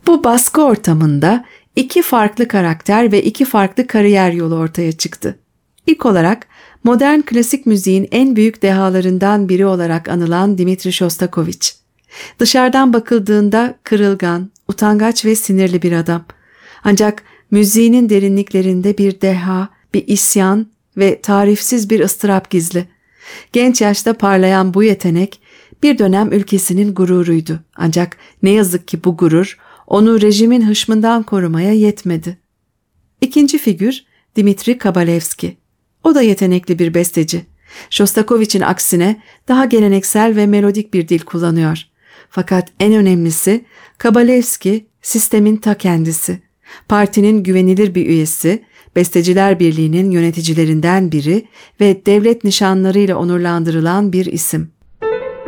Bu baskı ortamında iki farklı karakter ve iki farklı kariyer yolu ortaya çıktı. İlk olarak modern klasik müziğin en büyük dehalarından biri olarak anılan Dmitri Shostakovich. Dışarıdan bakıldığında kırılgan, utangaç ve sinirli bir adam. Ancak müziğinin derinliklerinde bir deha, bir isyan ve tarifsiz bir ıstırap gizli. Genç yaşta parlayan bu yetenek bir dönem ülkesinin gururuydu. Ancak ne yazık ki bu gurur onu rejimin hışmından korumaya yetmedi. İkinci figür Dmitri Kabalevski. O da yetenekli bir besteci. Shostakovich'in aksine daha geleneksel ve melodik bir dil kullanıyor. Fakat en önemlisi Kabalevski sistemin ta kendisi. Partinin güvenilir bir üyesi, Besteciler Birliği'nin yöneticilerinden biri ve devlet nişanlarıyla onurlandırılan bir isim.